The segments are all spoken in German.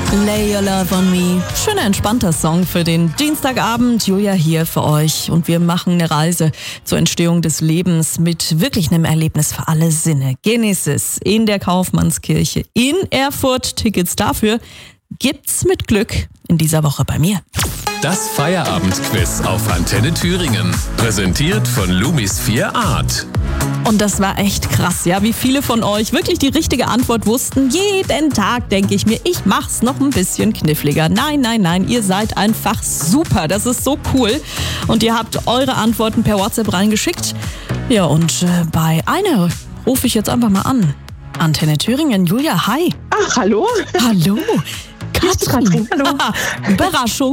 Lay Your Love on Me. Schöner, entspannter Song für den Dienstagabend. Julia hier für euch und wir machen eine Reise zur Entstehung des Lebens mit wirklich einem Erlebnis für alle Sinne. Genesis in der Kaufmannskirche in Erfurt. Tickets dafür gibt's mit Glück in dieser Woche bei mir. Das Feierabendquiz auf Antenne Thüringen. Präsentiert von Lumis 4 Art. Und das war echt krass, ja, wie viele von euch wirklich die richtige Antwort wussten. Jeden Tag denke ich mir, ich mach's noch ein bisschen kniffliger. Nein, ihr seid einfach super. Das ist so cool. Und ihr habt eure Antworten per WhatsApp reingeschickt. Ja, und bei einer rufe ich jetzt einfach mal an. Antenne Thüringen, Julia, hi. Ach, hallo. Hallo. Katrin, hallo. Überraschung.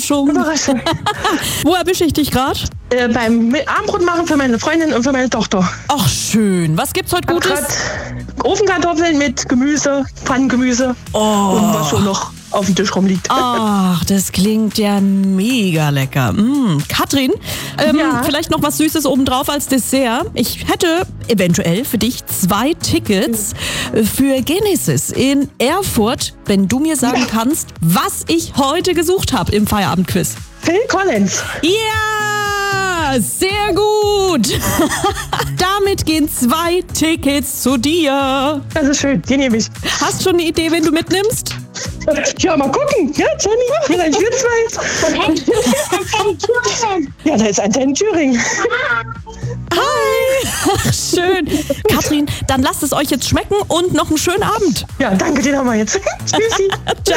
Wo erwische ich dich gerade? Beim Abendbrot machen für meine Freundin und für meine Tochter. Ach, schön. Was gibt's heute Gutes? Ofenkartoffeln mit Gemüse, Pfannengemüse und was so noch auf dem Tisch rumliegt. Ach, das klingt ja mega lecker. Katrin, vielleicht noch was Süßes obendrauf als Dessert. Ich hätte eventuell für dich 2 Tickets für Genesis in Erfurt, wenn du mir sagen kannst, was ich heute gesucht habe im Feierabendquiz. Phil Collins. Ja, sehr gut. Damit gehen 2 Tickets zu dir. Das ist schön, die nehme ich. Hast schon eine Idee, wen du mitnimmst? Ja, mal gucken. Ja, Jenny, vielleicht wir 2. Ja, da ist Antenne Thüringen. Hi. Ach, schön. Katrin, dann lasst es euch jetzt schmecken und noch einen schönen Abend. Ja, danke dir nochmal jetzt. Tschüssi.